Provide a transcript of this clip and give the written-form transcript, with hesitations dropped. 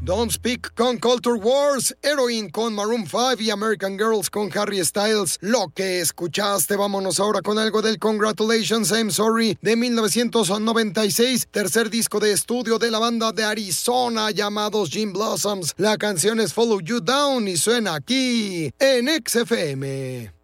Don't Speak con Culture Wars, Heroin con Maroon 5 y American Girls con Harry Styles. Lo que escuchaste, vámonos ahora con algo del Congratulations, I'm Sorry de 1996, tercer disco de estudio de la banda de Arizona llamados Gin Blossoms. La canción es Follow You Down y suena aquí en XFM.